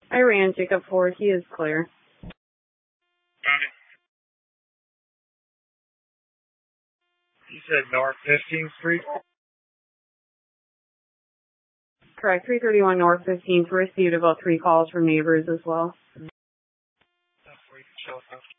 I ran Jacob 4. He is clear. Got it. You said North 15th Street? Correct. 331 North 15th. Received about 3 calls from neighbors as well. That's where you show up.